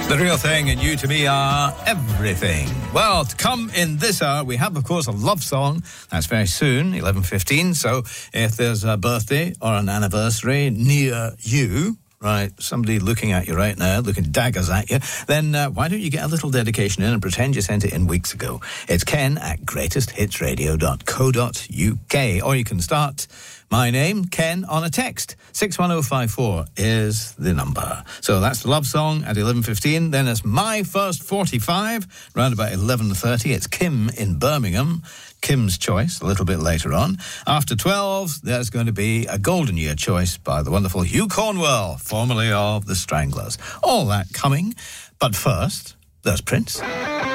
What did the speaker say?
The Real Thing and You to Me are everything. Well, to come in this hour, we have, of course, a love song. That's very soon, 11:15. So if there's a birthday or an anniversary near you, right, somebody looking at you right now, looking daggers at you, then why don't you get a little dedication in and pretend you sent it in weeks ago? It's Ken at greatesthitsradio.co.uk. Or you can start my name, Ken, on a text. 61054 is the number. So that's the love song at 11:15. Then it's My First 45, round about 11:30. It's Kim in Birmingham. Kim's Choice, a little bit later on. After 12, there's going to be a Golden Year choice by the wonderful Hugh Cornwell, formerly of the Stranglers. All that coming. But first, there's Prince.